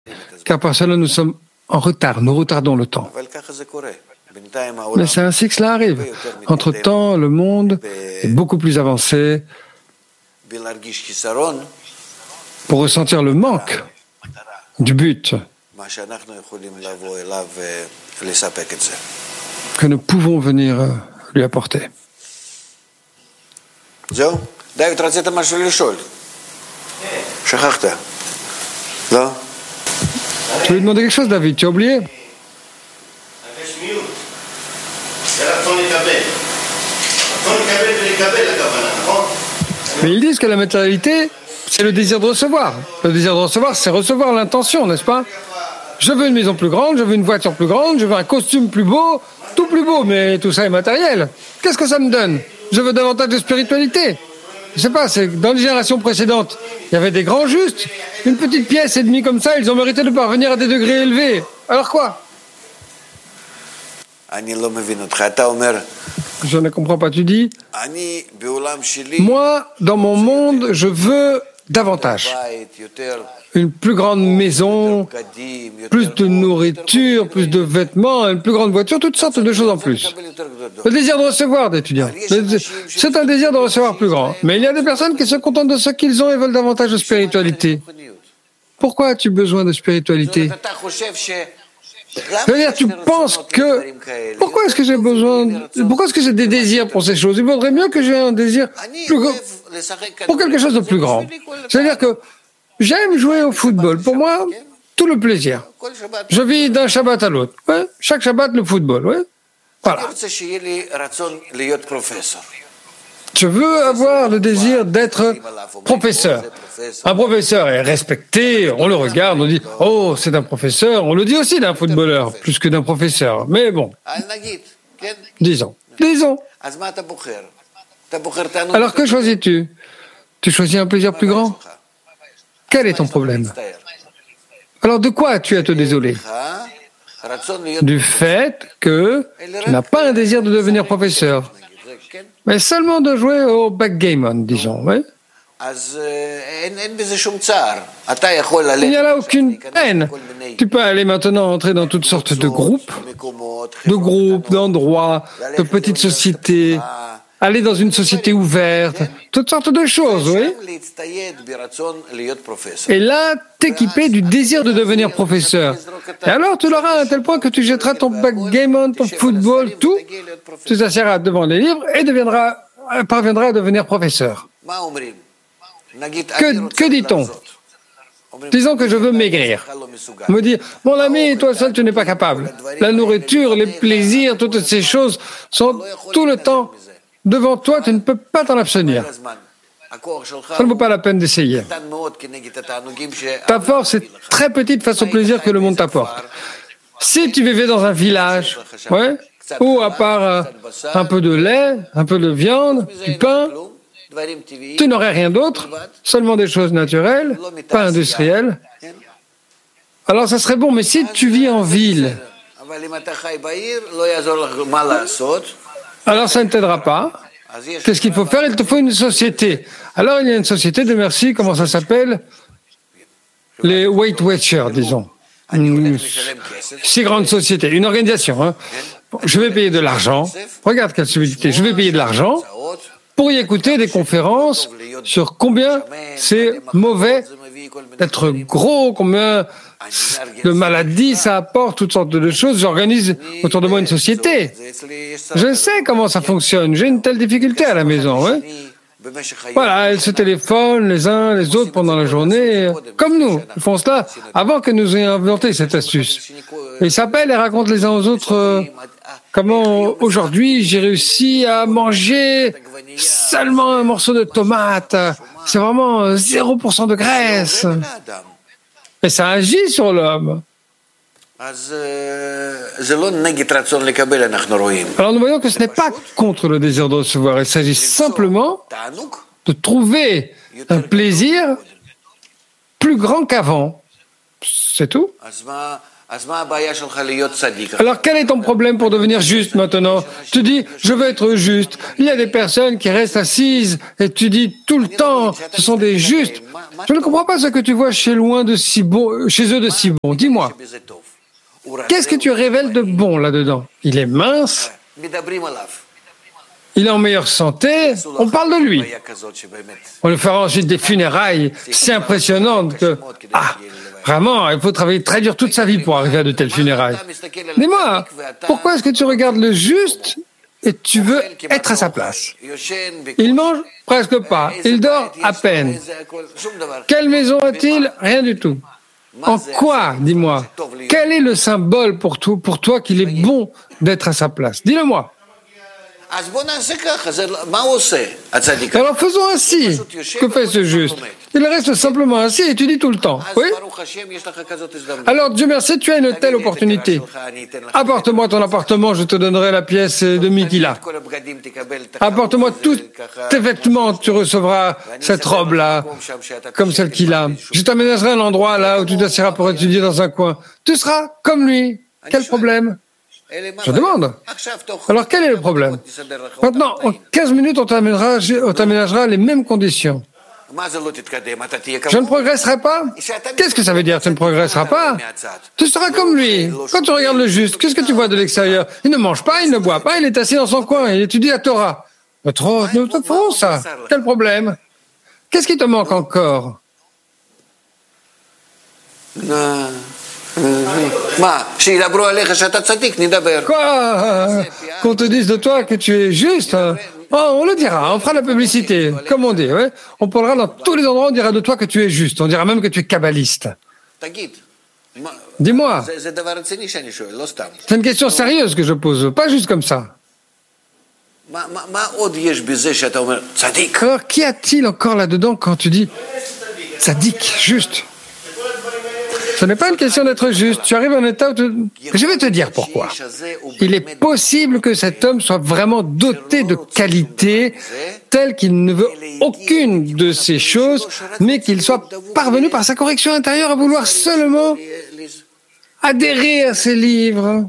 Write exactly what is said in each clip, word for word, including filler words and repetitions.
car par cela nous sommes en retard, nous retardons le temps. Mais c'est ainsi que cela arrive. Entre-temps, le monde est beaucoup plus avancé pour ressentir le manque du but que nous pouvons venir lui apporter. Tu veux demander quelque chose, David? Tu as oublié? Mais ils disent que la matérialité, c'est le désir de recevoir. Le désir de recevoir, c'est recevoir l'intention, n'est-ce pas? Je veux une maison plus grande, je veux une voiture plus grande, je veux un costume plus beau, tout plus beau, mais tout ça est matériel. Qu'est-ce que ça me donne? Je veux davantage de spiritualité. Je sais pas, c'est dans les générations précédentes, il y avait des grands justes, une petite pièce et demie comme ça, ils ont mérité de parvenir à des degrés élevés. Alors quoi? Je ne comprends pas, tu dis, moi, dans mon monde, je veux davantage. Une plus grande maison, plus de nourriture, plus de vêtements, une plus grande voiture, toutes sortes de choses en plus. Le désir de recevoir d'étudiants, c'est un désir de recevoir plus grand. Mais il y a des personnes qui se contentent de ce qu'ils ont et veulent davantage de spiritualité. Pourquoi as-tu besoin de spiritualité? C'est-à-dire, tu penses que... Pourquoi est-ce que j'ai besoin... Pourquoi est-ce que j'ai des désirs pour ces choses? Il vaudrait mieux que j'ai un désir plus grand, pour quelque chose de plus grand. C'est-à-dire que j'aime jouer au football. Pour moi, tout le plaisir. Je vis d'un Shabbat à l'autre. Ouais. Chaque Shabbat, le football. Ouais. Voilà. Je veux avoir le désir d'être professeur. Un professeur est respecté, on le regarde, on dit « Oh, c'est un professeur ». On le dit aussi d'un footballeur, plus que d'un professeur. Mais bon, disons, disons. Alors que choisis-tu? Tu choisis un plaisir plus grand? Quel est ton problème? Alors de quoi as-tu à te désoler? Du fait que tu n'as pas un désir de devenir professeur, mais seulement de jouer au backgammon, disons. Oui? Il n'y a là aucune peine. Tu peux aller maintenant entrer dans toutes sortes de groupes, de groupes, d'endroits, de petites sociétés, aller dans une société ouverte, toutes sortes de choses, oui. Et là, t'équiper du désir de devenir professeur. Et alors, tu l'auras à un tel point que tu jetteras ton backgammon, ton football, tout, tu t'assieras devant les livres et deviendras, parviendras à devenir professeur. Que, que dit-on? Disons que je veux maigrir. On me dit, mon ami, toi seul, tu n'es pas capable. La nourriture, les plaisirs, toutes ces choses sont tout le temps devant toi, tu ne peux pas t'en abstenir. Ça ne vaut pas la peine d'essayer. Ta force est très petite face au plaisir que le monde t'apporte. Si tu vivais dans un village, ouais, où à part euh, un peu de lait, un peu de viande, du pain, tu n'aurais rien d'autre, seulement des choses naturelles, pas industrielles, alors ça serait bon. Mais si tu vis en ville, alors ça ne t'aidera pas. Qu'est-ce qu'il faut faire? Il te faut une société. Alors il y a une société de merci, comment ça s'appelle? Les Weight Watchers, disons. Une si grande société, une organisation. Hein. Bon, je vais payer de l'argent. Regarde quelle subtilité. Je vais payer de l'argent pour y écouter des conférences sur combien c'est mauvais d'être gros, combien de maladies ça apporte, toutes sortes de choses. J'organise autour de moi une société. Je sais comment ça fonctionne. J'ai une telle difficulté à la maison. Ouais. Voilà, ils se téléphonent les uns les autres pendant la journée, comme nous. Ils font cela avant que nous ayons inventé cette astuce. Ils s'appellent et racontent les uns aux autres euh, comment aujourd'hui j'ai réussi à manger seulement un morceau de tomate. C'est vraiment zéro pour cent de graisse. Et ça agit sur l'homme. Alors nous voyons que ce n'est pas contre le désir de recevoir. Il s'agit simplement de trouver un plaisir plus grand qu'avant. C'est tout. Alors quel est ton problème pour devenir juste maintenant? Tu dis, je veux être juste. Il y a des personnes qui restent assises et tu dis tout le temps, ce sont des justes. Je ne comprends pas ce que tu vois chez, loin de si bon, chez eux de si bon. Dis-moi, qu'est-ce que tu révèles de bon là-dedans? Il est mince, il est en meilleure santé, on parle de lui. On lui fera ensuite des funérailles si impressionnantes que... Ah, vraiment, il faut travailler très dur toute sa vie pour arriver à de telles funérailles. Dis-moi, pourquoi est-ce que tu regardes le juste et tu veux être à sa place? Il mange presque pas, il dort à peine. Quelle maison a-t-il? Rien du tout. En quoi, dis-moi, quel est le symbole pour toi, pour toi qu'il est bon d'être à sa place? Dis-le-moi. Alors faisons ainsi. Que fait ce juste? Il reste simplement assis et tu dis tout le temps. Oui? Alors Dieu merci, tu as une telle opportunité. Apporte-moi ton appartement, je te donnerai la pièce et demie qu'il a. Apporte-moi tous tes vêtements, tu recevras cette robe-là, comme celle qu'il a. Je t'aménagerai un endroit là où tu t'assiras pour étudier dans un coin. Tu seras comme lui. Quel problème? Je demande. Alors quel est le problème? Maintenant, en quinze minutes, on t'aménagera, on t'aménagera les mêmes conditions. Je ne progresserai pas? Qu'est-ce que ça veut dire, tu ne progresseras pas? Tu seras comme lui. Quand tu regardes le juste, qu'est-ce que tu vois de l'extérieur? Il ne mange pas, il ne boit pas, il est assis dans son coin, il étudie la Torah. Mais trop, nous te ferons ça. Quel problème? Qu'est-ce qui te manque encore? Quoi? Qu'on te dise de toi que tu es juste? Oh, on le dira, on fera la publicité, comme on dit. Ouais. On parlera dans tous les endroits, on dira de toi que tu es juste. On dira même que tu es kabbaliste. Dis-moi, c'est une question sérieuse que je pose, pas juste comme ça. Alors, qu'y a-t-il encore là-dedans quand tu dis tzaddik, juste? Ce n'est pas une question d'être juste. Tu arrives à un état où tu... Je vais te dire pourquoi. Il est possible que cet homme soit vraiment doté de qualités telles qu'il ne veut aucune de ces choses, mais qu'il soit parvenu par sa correction intérieure à vouloir seulement adhérer à ces livres.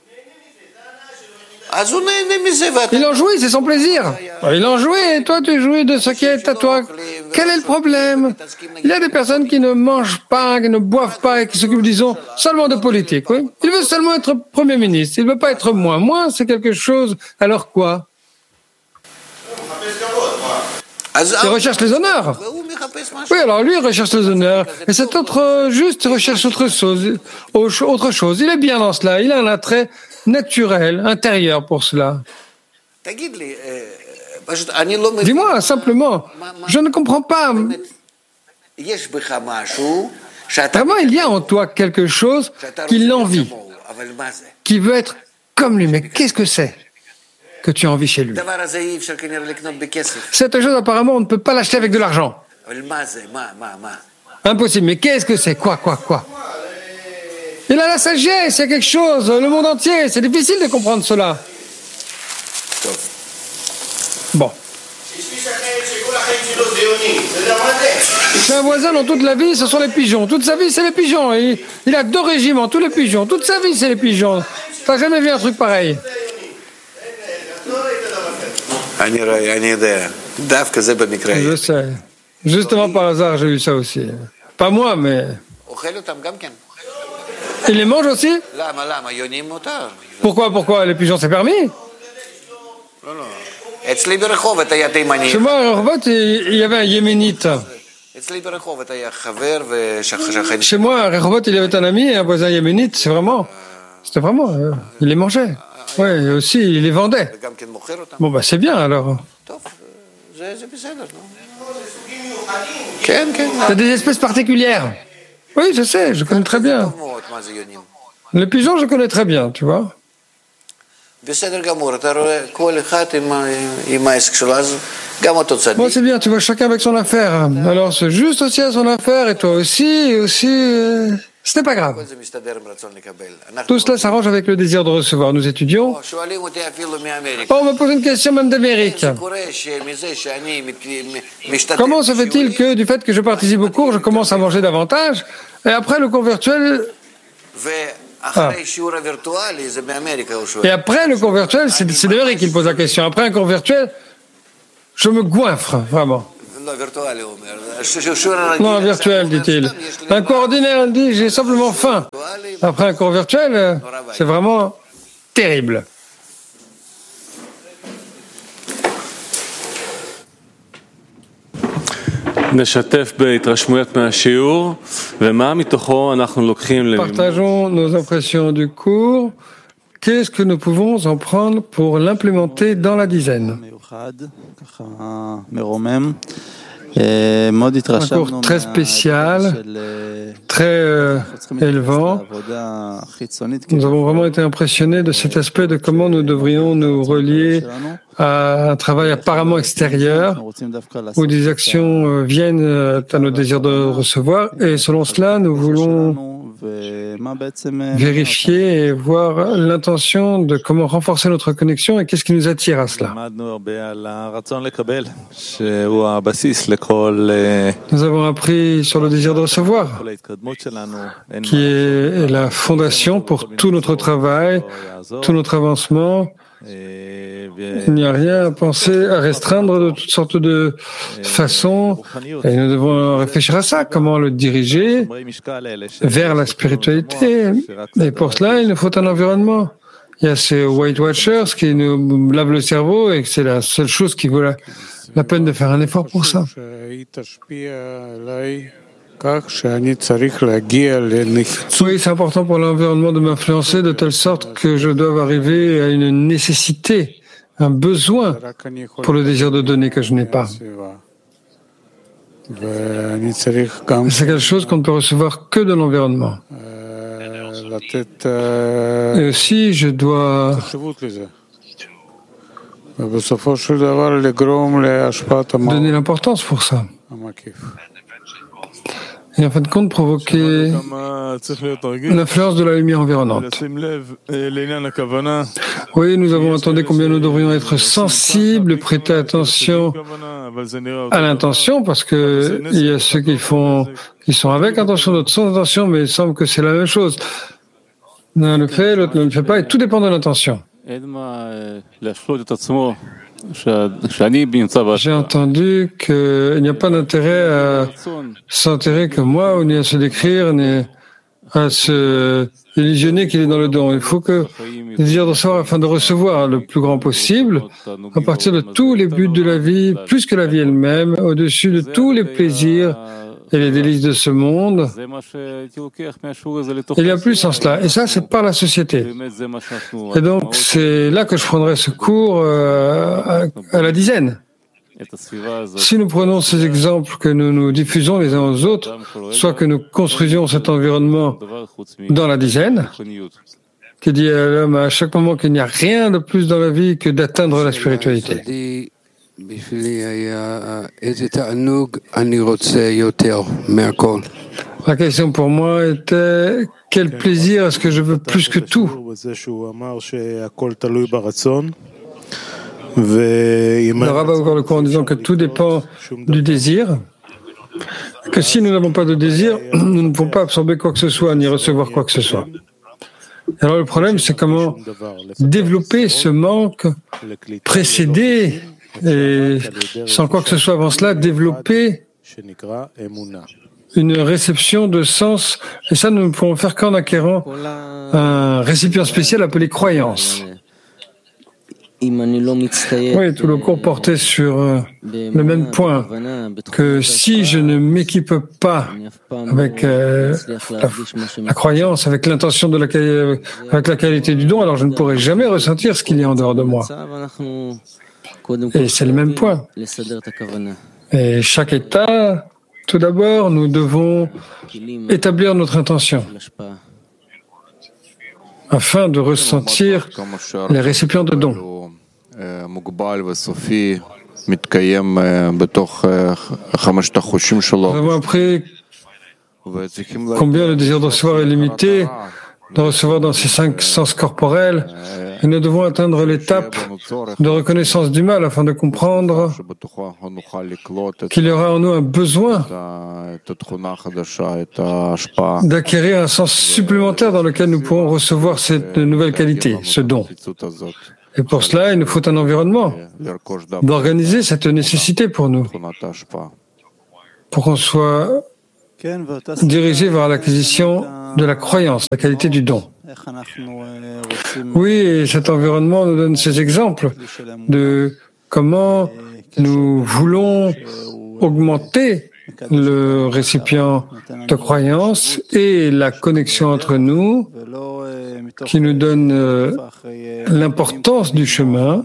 Il en jouit, c'est son plaisir. Il en jouit et toi tu jouis de ce qui est à toi. Quel est le problème? Il y a des personnes qui ne mangent pas, qui ne boivent pas et qui s'occupent, disons, seulement de politique. Oui. Il veut seulement être Premier ministre. Il ne veut pas être moins. Moins, c'est quelque chose. Alors quoi? Il recherche les honneurs. Oui, alors lui, il recherche les honneurs. Et cet autre juste recherche autre chose. Autre chose. Il est bien dans cela. Il a un attrait naturel, intérieur pour cela. Dis-moi, simplement, je ne comprends pas. Vraiment, il y a en toi quelque chose qui l'envie, qui veut être comme lui. Mais qu'est-ce que c'est que tu as envie chez lui? Cette chose, apparemment, on ne peut pas l'acheter avec de l'argent. Impossible. Mais qu'est-ce que c'est? Quoi, quoi, quoi? Il a la sagesse, il y a quelque chose, le monde entier. C'est difficile de comprendre cela. Bon. C'est un voisin dans toute la vie, ce sont les pigeons. Toute sa vie, c'est les pigeons. Il, il a deux régiments, tous les pigeons. Toute sa vie, c'est les pigeons. T'as jamais vu un truc pareil? Je sais. Justement par hasard, j'ai eu ça aussi. Pas moi, mais... Il les mange aussi? Pourquoi, pourquoi? Les pigeons, c'est permis? Chez moi, à Rehovot, il y avait un yéménite. Chez moi, à Rehovot, il y avait un ami et un voisin yéménite. C'est vraiment... C'était vraiment... Euh, il les mangeait. Oui, et aussi, il les vendait. Bon, bah c'est bien, alors. C'est des espèces particulières. Oui, je sais, je connais très bien. Les pigeons, je connais très bien, tu vois. Bon, c'est bien, tu vois, chacun avec son affaire. Alors, c'est juste aussi à son affaire, et toi aussi, et aussi... Ce n'est pas grave. Tout cela s'arrange avec le désir de recevoir. Nous étudions. Oh, on me pose une question même d'Amérique. Comment se fait-il que du fait que je participe au cours, je commence à manger davantage et après le cours virtuel... Ah. Et après le cours virtuel, c'est d'Amérique qu'il pose la question. Après un cours virtuel, je me goinfre, vraiment. Non, virtuel, dit-il. Un cours ordinaire, il dit, j'ai simplement faim. Après un cours virtuel, c'est vraiment terrible. Partageons nos impressions du cours. Qu'est-ce que nous pouvons en prendre pour l'implémenter dans la dizaine? Un cours très spécial, très euh, élevant. Nous avons vraiment été impressionnés de cet aspect de comment nous devrions nous relier à un travail apparemment extérieur, où des actions euh, viennent à nos désirs de recevoir, et selon cela, nous voulons vérifier et voir l'intention de comment renforcer notre connexion et qu'est-ce qui nous attire à cela. Nous avons appris sur le désir de recevoir, qui est la fondation pour tout notre travail, tout notre avancement. Il n'y a rien à penser à restreindre de toutes sortes de façons et nous devons réfléchir à ça, comment le diriger vers la spiritualité. Et pour cela, il nous faut un environnement. Il y a ces Weight Watchers qui nous lavent le cerveau et c'est la seule chose qui vaut la, la peine de faire un effort pour ça. Oui, c'est important pour l'environnement de m'influencer de telle sorte que je dois arriver à une nécessité, un besoin pour le désir de donner que je n'ai pas. C'est quelque chose qu'on ne peut recevoir que de l'environnement. Et aussi, je dois donner l'importance pour ça. Et en fin de compte, provoquer l'influence de la lumière environnante. Oui, nous avons entendu combien nous devrions être sensibles, prêter attention à l'intention, parce que il y a ceux qui font, qui sont avec intention, d'autres sans intention, mais il semble que c'est la même chose. L'un le fait, l'autre ne le fait pas, et tout dépend de l'intention. J'ai entendu qu'il n'y a pas d'intérêt à s'enterrer comme moi, ou ni à se décrire, ni à se illusionner qu'il est dans le don. Il faut que le désir de recevoir afin de recevoir le plus grand possible, à partir de tous les buts de la vie, plus que la vie elle-même, au-dessus de tous les plaisirs et les délices de ce monde. Il y a plus en cela. Et ça, c'est par la société. Et donc, c'est là que je prendrai ce cours euh, à, à la dizaine. Si nous prenons ces exemples que nous nous diffusons les uns aux autres, soit que nous construisions cet environnement dans la dizaine, qui dit à l'homme à chaque moment qu'il n'y a rien de plus dans la vie que d'atteindre la spiritualité. La question pour moi était quel plaisir est-ce que je veux plus que tout? Le rabbin a ouvert le cours en disant que tout dépend du désir, que si nous n'avons pas de désir, nous ne pouvons pas absorber quoi que ce soit ni recevoir quoi que ce soit. Alors le problème, c'est comment développer ce manque précédé et sans quoi que ce soit avant cela, développer une réception de sens. Et ça, nous ne pouvons faire qu'en acquérant un récipient spécial appelé croyance. Oui, tout le cours portait sur euh, le même point, que si je ne m'équipe pas avec euh, la, la croyance, avec l'intention de la, avec la qualité du don, alors je ne pourrai jamais ressentir ce qu'il y a en dehors de moi. Et c'est le même point. Et chaque état, tout d'abord, nous devons établir notre intention afin de ressentir les récipients de dons. Nous avons appris Combien le désir de recevoir est limité, de recevoir dans ces cinq sens corporels, et nous devons atteindre l'étape de reconnaissance du mal afin de comprendre qu'il y aura en nous un besoin d'acquérir un sens supplémentaire dans lequel nous pourrons recevoir cette nouvelle qualité, ce don. Et pour cela, il nous faut un environnement d'organiser cette nécessité pour nous, pour qu'on soit dirigé vers l'acquisition de la croyance, la qualité du don. Oui, et cet environnement nous donne ces exemples de comment nous voulons augmenter le récipient de croyance et la connexion entre nous qui nous donne euh, l'importance du chemin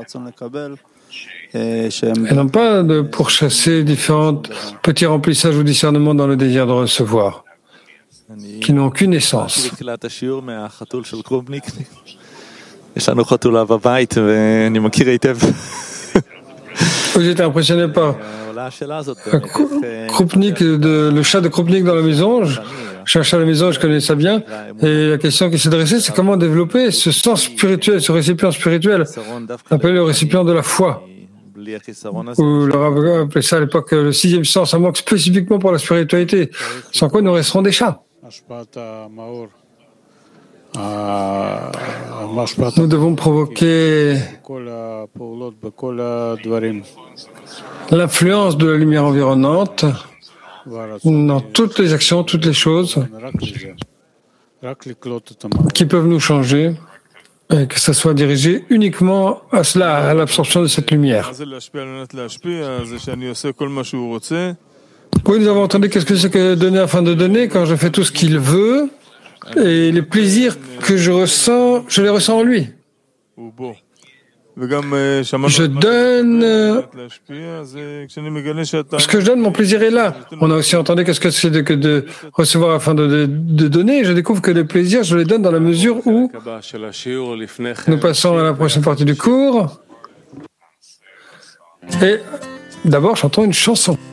et non pas de pourchasser différents petits remplissages ou discernements dans le désir de recevoir, qui n'ont aucune essence. J'étais impressionné par Krupnik, de, le chat de Krupnik dans la maison. Je, j'ai un chat à la maison, je connais ça bien. Et la question qui s'est dressée, c'est comment développer ce sens spirituel, ce récipient spirituel, appelé le récipient de la foi. Ou le rabbin appelait ça à l'époque le sixième sens, un manque spécifiquement pour la spiritualité, sans quoi nous resterons des chats. Nous devons provoquer l'influence de la lumière environnante dans toutes les actions, toutes les choses qui peuvent nous changer, et que ça soit dirigé uniquement à cela, à l'absorption de cette lumière. Oui, nous avons entendu qu'est-ce que c'est que donner afin de donner, quand je fais tout ce qu'il veut, et les plaisirs que je ressens, je les ressens en lui. Je donne, ce que je donne, mon plaisir est là. On a aussi entendu qu'est-ce que c'est de, que de recevoir afin de, de, de donner. Je découvre que les plaisirs, je les donne dans la mesure où nous passons à la prochaine partie du cours. Et d'abord, chantons une chanson.